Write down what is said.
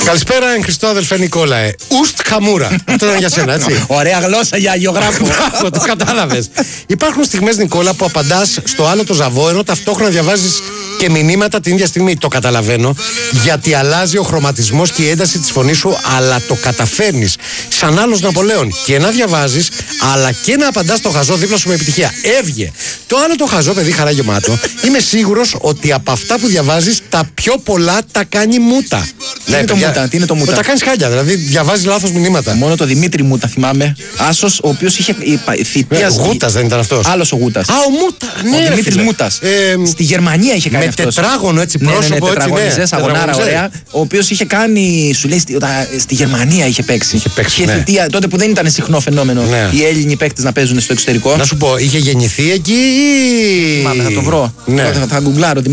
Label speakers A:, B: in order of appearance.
A: Καλησπέρα, εν Χριστώ αδελφέ Νικόλαε. Ουστ χαμούρα. Αυτό είναι για σένα, έτσι.
B: Ωραία γλώσσα για αγιογράφο.
A: Μπράβο, το κατάλαβες. Υπάρχουν στιγμές, Νικόλα, που απαντάς στο άλλο το ζαβό, ενώ ταυτόχρονα διαβάζεις και μηνύματα την ίδια στιγμή. Το καταλαβαίνω, γιατί αλλάζει ο χρωματισμός και η ένταση της φωνής σου, αλλά το καταφέρνεις. Σαν άλλος Ναπολέον. Και να διαβάζεις, αλλά και να απαντάς το χαζό δίπλα σου με επιτυχία. Έβγε. Το άλλο το χαζό, παιδί, χαρά γεμάτο. Είμαι σίγουρος ότι από αυτά που διαβάζεις, τα πιο πολλά τα κάνει μούτα.
B: Τι είναι το μούτα, τι είναι το μούτα?
A: Τα κάνεις χάλια, δηλαδή διαβάζεις λάθος μηνύματα.
B: Μόνο το Δημήτρη Μούτα θυμάμαι. Άσος, ο οποίος είχε θητείας.
A: Γούτας δεν ήταν αυτός?
B: Άλλος ο Γούτας.
A: Α, ο Μούτα, ναι.
B: Ο Δημήτρης Μούτας. Στη Γερμανία είχε κάνει
A: με
B: αυτός.
A: τετράγωνο έτσι πρόσωπο.
B: Ναι, τετραγωνιζέ, αγωνάρα, ωραία. Ο οποίος είχε κάνει, σου λέει, στη Γερμανία είχε παίξει. Είχε θητεία, τότε που δεν ήταν συχνό φαινόμενο οι Έλληνοι παίκτες να παίζουν στο εξωτερικό.
A: Να σου πω, είχε γεννηθεί εκεί ή.
B: Μάμε, θα το βρω. Θα γκουγκλάρω.